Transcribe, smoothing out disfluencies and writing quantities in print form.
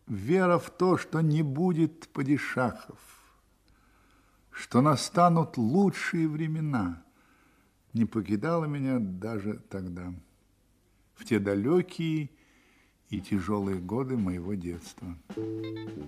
вера в то, что не будет падишахов, что настанут лучшие времена, не покидала меня даже тогда, в те далекие и тяжелые годы моего детства.